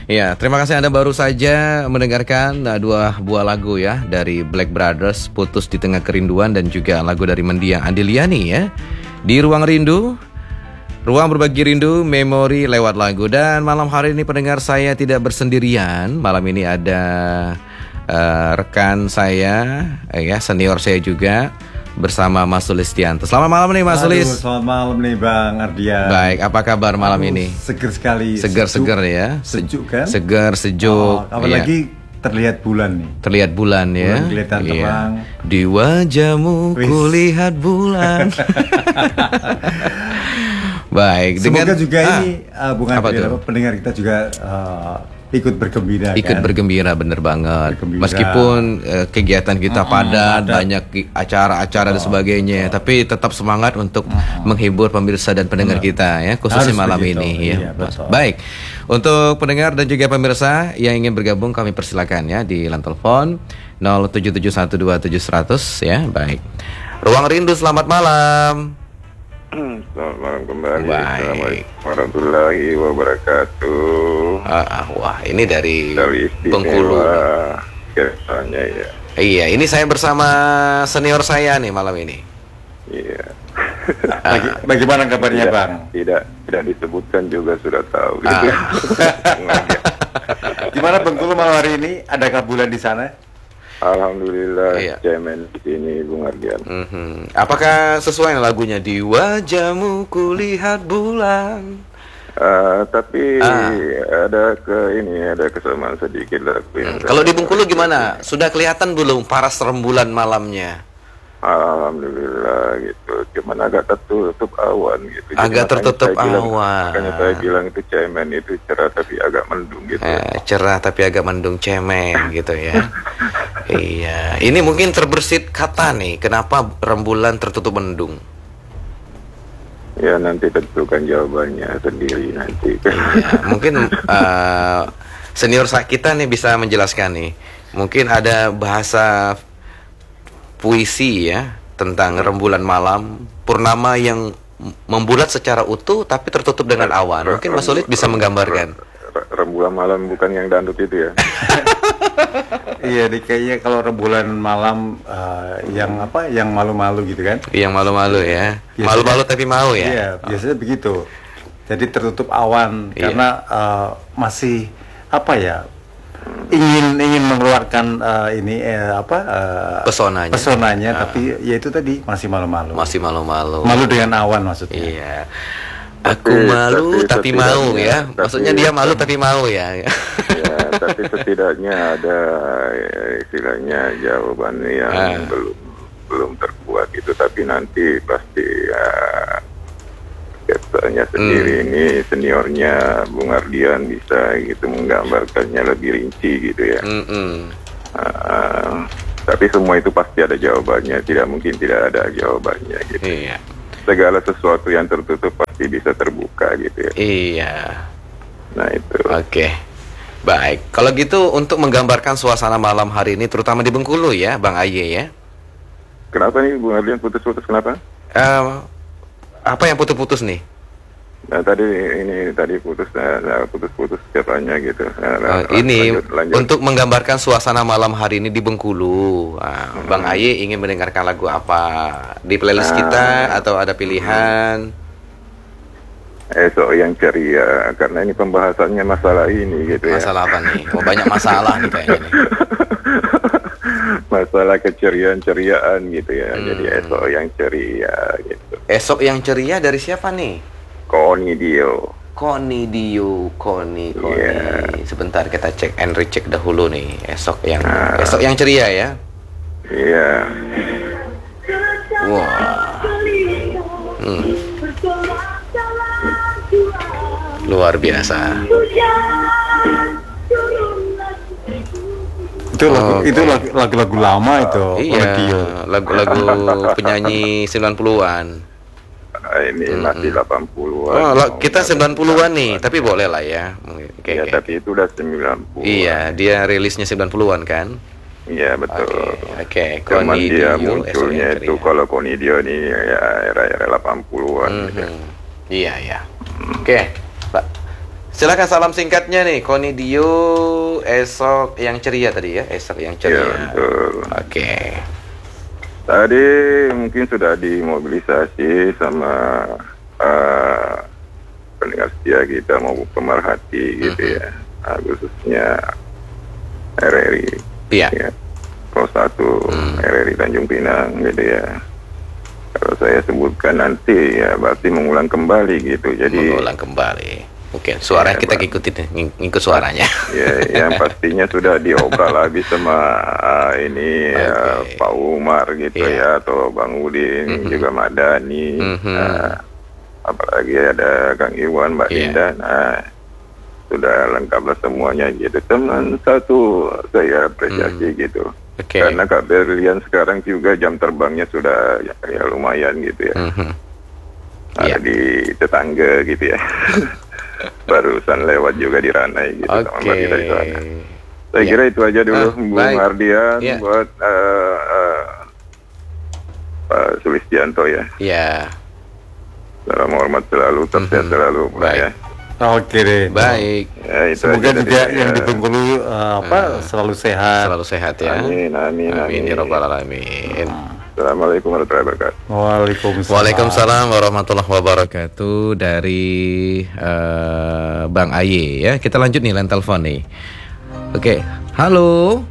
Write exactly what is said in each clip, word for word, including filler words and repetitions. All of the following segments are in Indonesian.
Ya, terima kasih Anda baru saja mendengarkan uh, dua buah lagu ya dari Black Brothers, Putus di Tengah Kerinduan, dan juga lagu dari Mendiang Andiliani ya, Di Ruang Rindu. Ruang berbagi rindu, memori lewat lagu. Dan malam hari ini pendengar, saya tidak bersendirian. Malam ini ada uh, rekan saya, eh, ya senior saya juga, bersama Mas Sulistianto. Selamat malam nih Mas Sulis. Selamat malam nih Bang Ardian. Baik, apa kabar malam Aduh, ini? Seger sekali. Seger-seger ya. Sejuk kan? Seger, sejuk. Oh, apalagi ya. Terlihat bulan nih. Terlihat bulan ya. Bulan kelihatan iya. terang. Di wajahmu kulihat bulan. Baik. Semoga dengan, juga ah, ini uh, Bung Ardian, pendengar kita juga uh, ikut bergembira. Ikut kan? bergembira, bener banget. Bergembira. Meskipun uh, kegiatan kita mm-hmm, padat, padat, banyak acara-acara oh, dan sebagainya, oh. tapi tetap semangat untuk mm-hmm. menghibur pemirsa dan pendengar mm-hmm. kita ya, khususnya Harus malam begitu. ini ya. Iya, Baik. Untuk pendengar dan juga pemirsa yang ingin bergabung, kami persilakan ya di line telepon nol tujuh tujuh satu dua tujuh nol nol nol ya. Baik. Ruang Rindu, selamat malam. Selamat malam kembali. Assalamualaikum warahmatullahi wabarakatuh. Ah, wah, ini dari, dari Bengkulu. Biasanya ya. Iya, ini saya bersama senior saya nih malam ini. Iya. Bagi, bagaimana kabarnya tidak, Bang? Tidak, tidak disebutkan juga sudah tahu. Gitu. Ah. Gimana Bengkulu malam hari ini? Adakah bulan di sana? Alhamdulillah, iya. cemen di sini Bung Ardian. Mm-hmm. Apakah sesuai lagunya Di Wajahmu Kulihat Bulan? Uh, tapi ah. ada ke ini ada kesamaan sedikit lagu yang. Hmm. Kalau di Bengkulu gimana? Sudah kelihatan belum paras rembulan malamnya? Alhamdulillah gitu, cuman agak tertutup awan gitu. Agak Jadi, tertutup makanya bilang, awan. Makanya saya bilang itu cemen, itu cerah tapi agak mendung gitu. Eh, cerah tapi agak mendung, cemen gitu ya. Iya, ini mungkin terbersit kata nih, kenapa rembulan tertutup mendung? Ya nanti tentukan jawabannya sendiri nanti. Iya, mungkin uh, senior kita nih bisa menjelaskan nih. Mungkin ada bahasa puisi ya tentang rembulan malam, purnama yang membulat secara utuh tapi tertutup dengan awan. Mungkin Mas Sulit bisa menggambarkan. Rembulan malam bukan yang dandut itu ya? Iya, di kayaknya kalau rembulan malam uh, yang apa, yang malu-malu gitu kan? Yang malu-malu ya. Malu-malu tapi mau ya. Iya, biasanya oh. begitu. Jadi tertutup awan iya. karena uh, masih apa ya? ingin ingin mengeluarkan uh, ini eh, apa uh, pesonanya pesonanya uh. tapi ya itu tadi masih malu-malu masih malu-malu malu dengan awan maksudnya. Iya, aku tapi, malu tapi, tapi mau ya tapi, maksudnya dia malu tapi mau ya. Ya, tapi setidaknya ada ya, istilahnya jawaban yang uh. belum belum terkuat itu, tapi nanti pasti ya, katanya sendiri hmm. ini seniornya Bung Ardian bisa gitu menggambarkannya lebih rinci gitu ya. Mm-mm. Uh, tapi semua itu pasti ada jawabannya, tidak mungkin tidak ada jawabannya gitu. Iya. Segala sesuatu yang tertutup pasti bisa terbuka gitu ya. Iya. Nah itu. Oke. Okay. Baik. Kalau gitu untuk menggambarkan suasana malam hari ini terutama di Bengkulu ya, Bang Aye ya. Kenapa nih Bung Ardian putus-putus kenapa? Uh, Apa yang putus-putus nih? Nah tadi ini tadi putus, nah, putus-putus katanya gitu. Nah, oh, ini lanjut, lanjut. Untuk menggambarkan suasana malam hari ini di Bengkulu. Nah, hmm. Bang Aye ingin mendengarkan lagu apa di playlist nah, kita atau ada pilihan? Esok yang ceria, karena ini pembahasannya masalah ini gitu ya. Masalah apa nih? Oh, banyak masalah nih kayaknya nih. Masalah keceriaan-ceriaan gitu ya. Hmm. Jadi esok yang ceria gitu. Esok yang ceria dari siapa nih? Koni Dio. Koni Dio, Koni, Koni. Yeah. Sebentar kita cek and recheck dahulu nih. Esok yang nah. Esok yang ceria ya. Iya. Wah. Hmm. Luar biasa. Itu lagu, oh, itu lagu-lagu lama itu. Iya, lagu-lagu penyanyi sembilan puluhan. Ini mm-hmm. masih delapan puluhan. Oh, kita sembilan puluhan nih, tapi boleh lah ya. Okay, ya, okay. Tapi itu udah sembilan puluhan. Iya, dia rilisnya sembilan puluhan kan? Iya, betul. Oke, okay. Okay. Cuman dia munculnya itu kalau Konidio nih ya era-era delapan puluhan mm-hmm. gitu. Iya, iya. Oke, okay. Pak. Silakan salam singkatnya nih, Konidio esok yang ceria tadi ya, esok yang Ya, ceria. betul. Oke. Tadi mungkin sudah dimobilisasi sama uh, pendengar setia kita mau pemerhati gitu Mhm. ya, uh, khususnya R R I Iya. ya, Pos satu Hmm. R R I Tanjung Pinang gitu ya. Kalau saya sebutkan nanti ya berarti mengulang kembali gitu. Jadi Mengulang kembali. Mungkin suara Ya, kita Bang. ngikutin, ng- ngikut suaranya. ya yang pastinya sudah diobral habis sama uh, ini uh, Oke. Pak Umar gitu Iya. ya, atau Bang Udin, Mhm. juga Madani, Mhm. uh, apalagi ada Kang Iwan, Mbak Iya. Linda. Nah, sudah lengkaplah semuanya gitu. Teman satu saya apresiasi gitu. Oke. Karena Kak Berlian sekarang juga jam terbangnya sudah ya, ya lumayan gitu ya. Mhm. Ada Iya. di tetangga gitu ya. Barusan lewat juga di Ranai gitu sama Oke. Mbak Dita di sana. Saya Iya. kira itu aja dulu, Ah, Bu baik. Mardian, Iya. buat uh, uh, Pak Sulistianto ya. Ya, Salam hormat selalu, tersehat Mhm. selalu Pak Baik. ya. Oke deh. baik. Ya, itu Semoga aja dari juga saya. yang di Bengkulu eh, apa selalu sehat. Selalu sehat ya. Amin, amin, Amin amin. ya rabbal alamin. Assalamualaikum warahmatullahi wabarakatuh. Waalaikumsalam. Waalaikumsalam warahmatullahi wabarakatuh dari eh, Bang Aye ya. Kita lanjut nih line telepon nih. Oke, halo.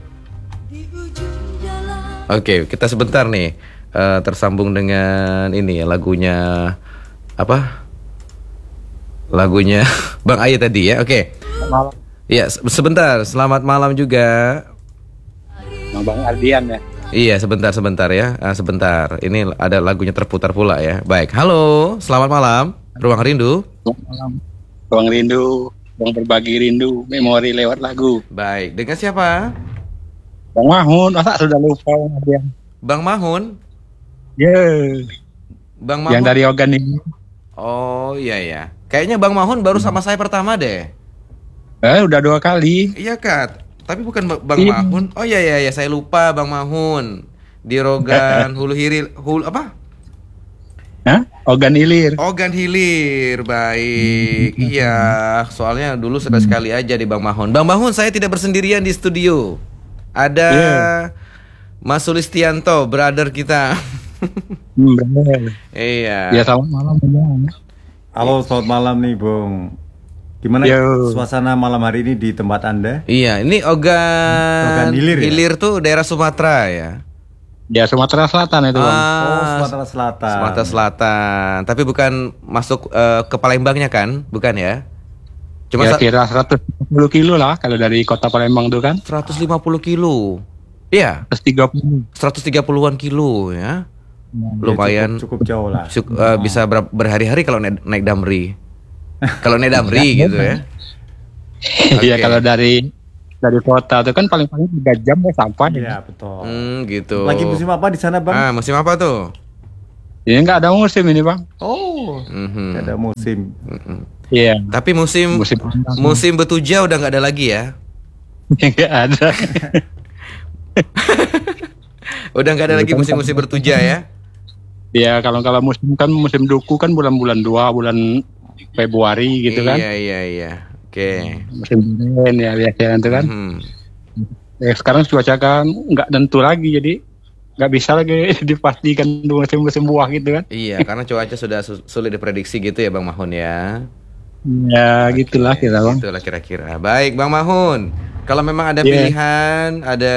Oke, kita sebentar nih eh, tersambung dengan ini ya lagunya apa? Lagunya Bang Aye tadi ya. Oke. Malam, Iya, se- sebentar. Selamat malam juga. Bang Ardian ya. Iya, sebentar sebentar ya. Ah, sebentar. Ini ada lagunya terputar pula ya. Baik. Halo, selamat malam. Ruang Rindu. Selamat malam. Bang Rindu, Bang berbagi rindu, memori lewat lagu. Baik. Dengan siapa? Bang Mahmud, masa sudah lupa Bang Ardian? Bang Mahun. Ya, Bang Mahun. yang dari organ ini. Oh, iya ya. Kayaknya Bang Mahun baru sama saya pertama deh. Eh, udah dua kali. Iya, Kak. Tapi bukan Ba- Bang Iya. Mahun. Oh iya iya ya, saya lupa Bang Mahun. Di Rogan Hulu Hiril Hulu apa? Hah? Organ ilir. Ogan Hilir. Baik. Iya, soalnya dulu sudah sekali aja di Bang Mahun. Bang Mahun, saya tidak bersendirian di studio. Ada Iya. Mas Sulistianto, brother kita. Hmm, bener. Iya. Ya, selamat malam. Bang. Halo, selamat malam nih, Bung. Gimana Yo. suasana malam hari ini di tempat Anda? Iya, ini Ogan, Ogan Hilir ya? tuh daerah Sumatera ya. Ya, Sumatera Selatan itu, Bang. Oh, Ah, Sumatera Selatan. Sumatera Selatan. Tapi bukan masuk eh, ke Palembangnya kan? Bukan ya? Cuma Ya, sa- kira seratus lima puluh kilo lah kalau dari kota Palembang tuh kan. seratus lima puluh kilo. Iya, seratus tiga puluh. seratus tiga puluhan kilo ya. Ya, Lumayan cukup, cukup jauh lah. Suk- eh, bisa ber- berhari-hari kalau naik, naik Damri. Kalau naik Damri gitu ya. Iya, Oke. kalau dari dari kota tuh kan paling-paling tiga jam ya sampai. Iya, betul. Hmm, gitu. Lagi musim apa di sana, Bang? Ah, musim apa tuh? Ini nggak ada musim ini, Bang. Oh, Mhm. ada musim. Mhm. Iya. Tapi musim Musim musim betuja udah nggak ada lagi ya. nggak ada. Udah nggak ada lagi musim-musim bertuja ya. Ya, kalau kalau musim kan musim duku kan bulan-bulan dua, bulan Februari gitu kan. Iya iya iya. Oke. Musim dingin ya biasanya itu kan. Mhm. Ya, sekarang cuaca kan nggak tentu lagi, jadi nggak bisa lagi dipastikan musim-musim buah gitu kan. Iya, karena cuaca sudah su- sulit diprediksi gitu ya Bang Mahun ya. Ya, gitulah Oke, kita, Bang. Itulah kira-kira. Baik Bang Mahun. Kalau memang ada Iya. pilihan, ada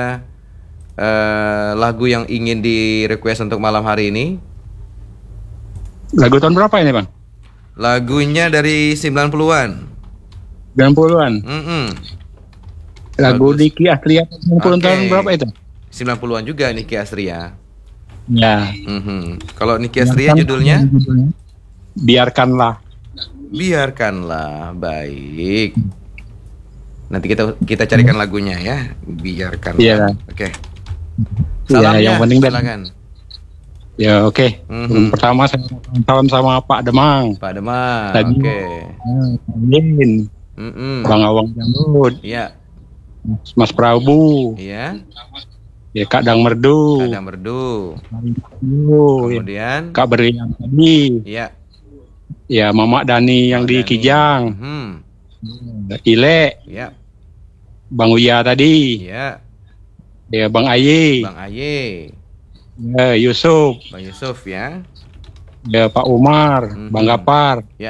eh, lagu yang ingin di request untuk malam hari ini, Lagu tahun berapa ini, Bang? lagunya dari sembilan puluhan. sembilan puluhan. Mm-mm. Lagu Bagus. Niki Astria sembilan puluh Oke. tahun berapa itu? sembilan puluhan juga Niki Astria. Ya. Mhm. Kalau Niki Astria judulnya Biarkanlah. Biarkanlah. Baik. Nanti kita kita carikan lagunya ya. Biarkanlah. Iya. Oke. Iya, Salamnya yang penting dan- silakan. Ya, oke. Mhm. Pertama saya salam sama Pak Demang. Pak Demang. Tadi. Oke. Amin. Mm-mm. Bang Awang Jambut, Iya. Mas Prabu, Iya. ya Kak Dang Merdu, Kadang merdu. Aduh, ya, Kemudian Kak Berian tadi, iya. ya Mamak Dani yang di Dani. Kijang, Mhm. Ile, Ya. Bang Uya tadi, Ya. ya Bang Aye, Bang Aye. ya Yusuf, Bang Yusuf ya. ya Pak Umar, Mhm. Bang Gapar, Ya.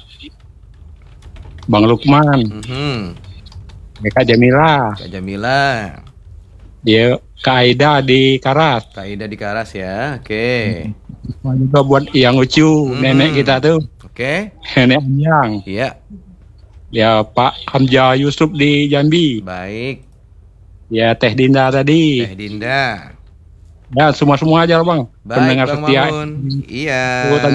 Bang Lukman, Mhm. ya Kak Jamila, Kak Jamila. ya Kak Aida di Karas. Kak Ida di Karas ya. Oke. Juga buat yang lucu, Mhm. nenek kita tuh, Oke. nenek Anyang. Iya. Ya Pak Hamzah Yusuf di Jambi. Baik. Ya Teh Dinda tadi. Teh Dinda. Ya semua-semua aja lah Bang. Baik, Pendengar Bang setia. Mahun. Iya.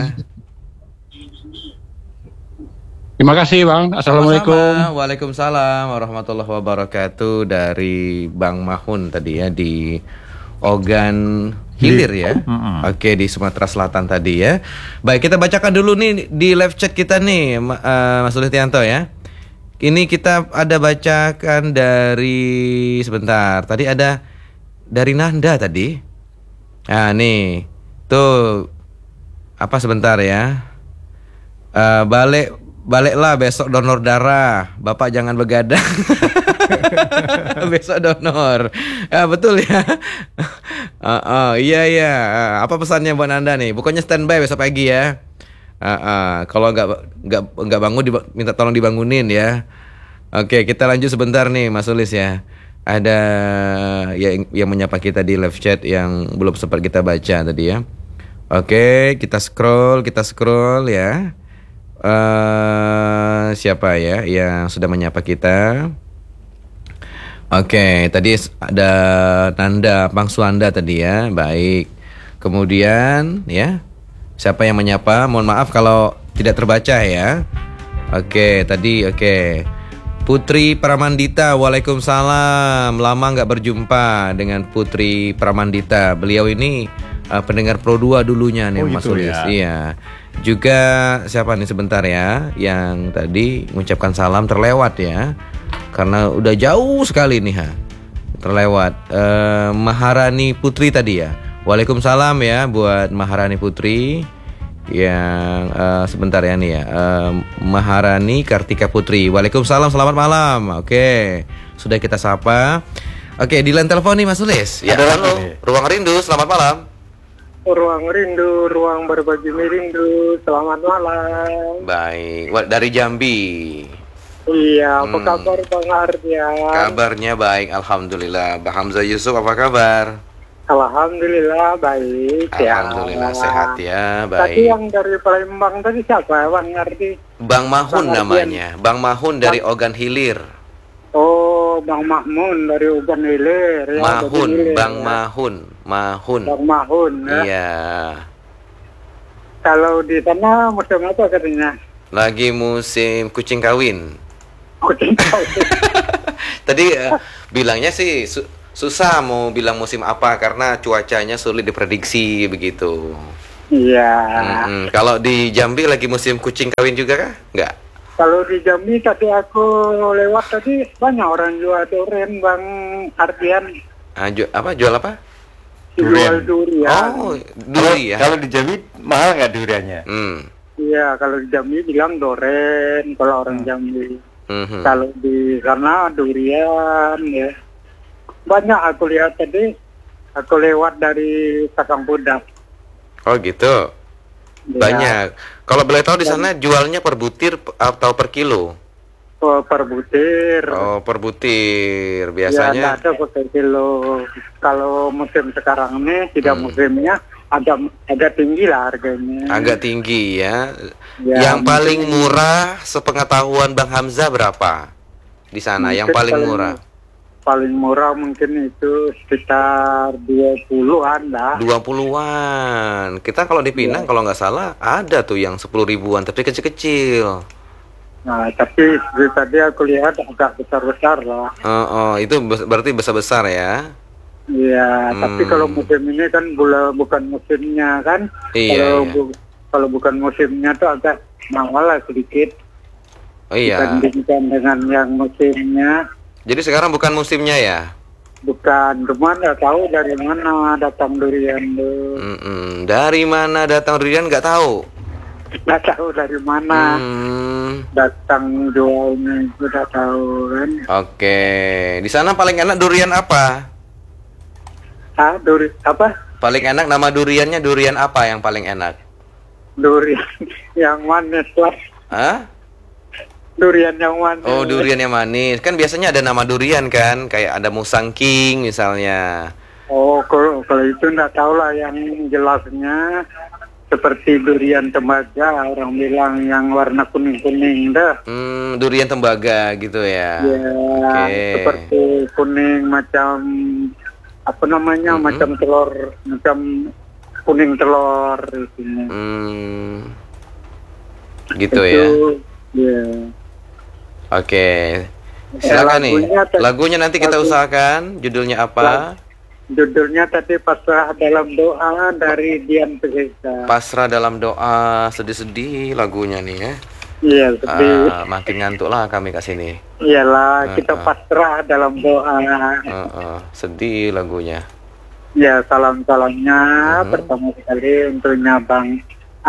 Terima kasih Bang. Assalamualaikum. Sama-sama. Waalaikumsalam warahmatullahi wabarakatuh dari Bang Mahun tadi ya di Ogan Hilir ya. Mm-mm. Oke, di Sumatera Selatan tadi ya. Baik, kita bacakan dulu nih di live chat kita nih Ma- eh, Mas Ulitianto ya. Ini kita ada bacakan dari sebentar. Tadi ada dari Nanda tadi. Nah, nih. Tuh apa sebentar ya. Eh, balik baliklah besok donor darah. Bapak jangan begadang. Besok donor. Ya, betul ya. Uh, uh, iya iya. Uh, apa pesannya buat Anda nih? Pokoknya standby besok pagi ya. Uh, uh, kalau nggak nggak nggak bangun diba- minta tolong dibangunin ya. Oke, kita lanjut sebentar nih Mas Ulis ya. Ada yang yang menyapa kita di live chat yang belum sempat kita baca tadi ya. Oke, kita scroll, kita scroll ya. Uh, siapa ya yang sudah menyapa kita? Oke, tadi ada Nanda Pangsuanda tadi ya. Baik. Kemudian ya, siapa yang menyapa? Mohon maaf kalau tidak terbaca ya. Oke, tadi oke. Putri Pramandita, waalaikumsalam. Lama nggak berjumpa dengan Putri Pramandita. Beliau ini uh, pendengar Pro dua dulunya nih Oh, Mas gitu Ulis. ya. Iya. Juga siapa nih sebentar ya yang tadi mengucapkan salam terlewat ya. Karena udah jauh sekali nih ha. Terlewat uh, Maharani Putri tadi ya. Waalaikumsalam ya buat Maharani Putri yang uh, sebentar ya nih ya. Uh, Maharani Kartika Putri. Waalaikumsalam, selamat malam. Oke, sudah kita sapa. Oke, di line telepon nih Mas Ulis. Ya, Ada halo. lagi nih. Ruang Rindu, selamat malam. Ruang rindu, ruang berbagi rindu. Selamat malam. Baik, Wah, dari Jambi. Iya, apa Hmm. kabar Bang Ardian? Kabarnya baik, alhamdulillah. Bang Hamzah Yusuf apa kabar? Alhamdulillah baik ya. Alhamdulillah sehat ya, Tadi baik. yang dari Palembang tadi siapa Bang Ardi? Bang Mahun Bang namanya, Bang Mahun dari Ogan Hilir. Oh, Bang Mahmun dari Uban Hilir. Ya, Mahun, Uban Hilir, Bang ya. Mahun, Mahun. Bang Mahun ya. Iya. Kalau di sana musim apa katanya? Lagi musim kucing kawin. Kucing kawin. Tadi eh, bilangnya sih su- susah mau bilang musim apa karena cuacanya sulit diprediksi begitu. Iya. Mm-mm. Kalau di Jambi lagi musim kucing kawin juga kah? Enggak. Kalau di Jambi tadi aku lewat tadi banyak orang jual durian Bang Ardian. Ah, ju- apa jual apa? Jual durian. Oh, Kalau, duri ya. kalau di Jambi mahal nggak duriannya? Hmm. Iya, kalau di Jambi bilang doren kalau orang Jambi. Mhm. Kalau di sana durian ya. Banyak aku lihat tadi. Aku lewat dari Pasang Pudak. Oh gitu. Ya, Banyak. Kalau boleh tahu di sana jualnya per butir p- atau per kilo? oh, per butir. Oh, per butir. Ya, Biasanya nggak ada per kilo. Kalau musim sekarang ini tidak Hmm. musimnya agak agak tinggi lah harganya. agak tinggi ya. Ya, Yang paling mungkin- murah sepengetahuan Bang Hamzah berapa? Di sana yang Mungkin paling paling- murah Paling murah mungkin itu sekitar dua puluhan lah. dua puluhan. Kita kalau di Pinang Iya. kalau nggak salah ada tuh yang sepuluh ribuan tapi kecil-kecil. Nah, tapi seperti tadi aku lihat agak besar-besar lah. Oh, oh, itu bes- berarti besar-besar ya. Iya, Hmm. tapi kalau musim ini kan bula, bukan musimnya kan. Iya, Kalau iya. bu- kalau bukan musimnya tuh agak mahal lah sedikit Oh iya. dibandingkan dengan yang musimnya. Jadi sekarang bukan musimnya ya. Bukan, cuma nggak tahu dari mana datang durian tuh. Mm-mm. Dari mana datang durian nggak tahu. Nggak tahu dari mana. Hmm. datang jualnya itu udah tahu kan. Oke, di sana paling enak durian apa? Ah, duri apa? Paling enak nama duriannya durian apa yang paling enak? Durian yang manis lah. Hah? Durian yang manis. Oh, durian yang manis. Kan biasanya ada nama durian kan, kayak ada Musang King misalnya. Oh, kalau, kalau itu nggak tahu lah, yang jelasnya seperti durian tembaga, orang bilang yang warna kuning-kuning dah. Hmm, durian tembaga gitu ya. Ya, Oke. seperti kuning macam apa namanya, Mm-mm. macam telur, macam kuning telur isinya. Hmm. Gitu Itu, ya. ya. Oke. Silakan nih. lagunya tadi- Lagunya nanti kita lagu- usahakan. Judulnya apa? Judulnya tadi Pasrah Dalam Doa dari Dian Piscesa. Pasrah dalam doa. Sedih-sedih lagunya nih ya. Iya, sedih. Ah, makin ngantuk lah kami ke sini. Iyalah, kita Ah, ah. pasrah dalam doa. Heeh, sedih lagunya. Ya, salam-salamnya Mhm. pertama sekali untuknya Bang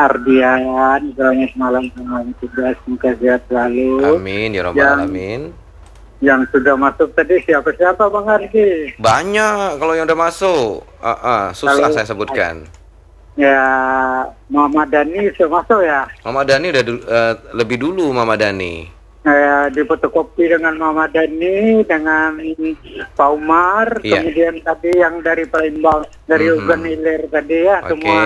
Ardian. Selamat malam selamat tugas, semoga sehat selalu. Amin ya robbal Yang- alamin. Yang sudah masuk tadi siapa-siapa Bang Ardi? Banyak kalau yang udah masuk. Ah, ah, susah Kalau- saya sebutkan. Ya, Muhammad Dani sudah masuk ya. Mama Dani udah du- eh, lebih dulu Mama Dani. Saya di fotokopi dengan Muhammad Dani, dengan Pak Umar, Iya. kemudian tadi yang dari Palembang, dari Mhm. Ugan Hilir tadi ya, Oke. semua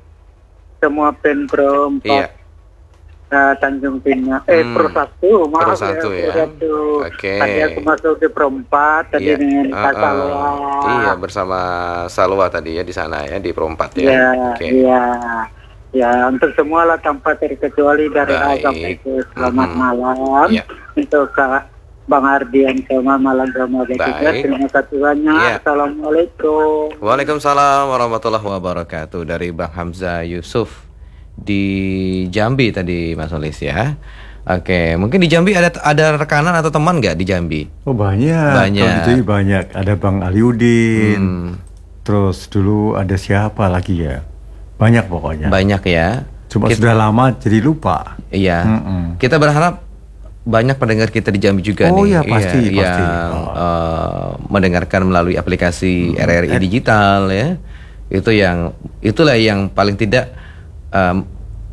semua Penpro empat. Iya. Nah, Tanjung Pinang, eh Hmm. Pro satu, maaf Pro satu ya. Pro satu. Oke. Tadi aku masuk di Pro empat, tadi Iya. dengan Ah, Kak ah. Salwa. Iya, bersama Salwa tadi ya di sana ya di Perempat ya. Ya, Oke. iya. Ya, untuk semua lah tanpa terkecuali dari A Baik. sampai ke selamat Mhm. malam. Iya. Untuk Kak Bang Ardian selamat malam sama juga. Baik. Terima kasih banyak. Iya. Assalamualaikum. Waalaikumsalam warahmatullahi wabarakatuh dari Bang Hamzah Yusuf di Jambi tadi Mas Solis ya. Oke, mungkin di Jambi ada ada rekanan atau teman nggak di Jambi? Oh banyak. Banyak. Kalau di Jambi banyak. Ada Bang Aliudin. Hmm, Terus dulu ada siapa lagi ya? Banyak pokoknya. banyak ya. Cuma Kita- sudah lama jadi lupa. Iya. Mm-mm. Kita berharap banyak pendengar kita di Jambi juga Oh, nih. iya, pasti, Iya, pasti. yang Oh. eh, mendengarkan melalui aplikasi R R I Eh. digital ya. Itu yang itulah yang paling tidak em,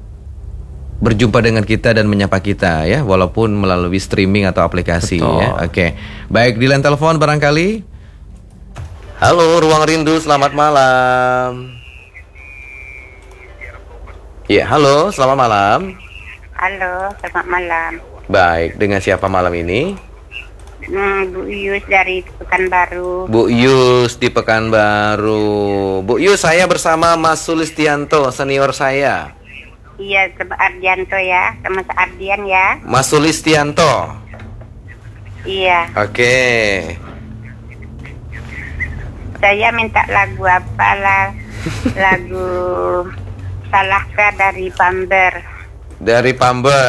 berjumpa dengan kita dan menyapa kita ya, walaupun melalui streaming atau aplikasi Betul. ya. Oke. Baik, di line telepon barangkali. Halo, Ruang Rindu, selamat malam. Iya, halo, selamat malam. Halo, selamat malam. Baik, dengan siapa malam ini? Hmm, Bu Yus dari Pekanbaru. Bu Yus di Pekanbaru. Bu Yus, saya bersama Mas Sulistianto, senior saya. Iya, sama Ardianto ya, sama Mas Ardian ya. Mas Sulistianto. Iya, Oke. saya minta lagu apa lah? Lagu Salahkah dari Pamber. Dari Pamber.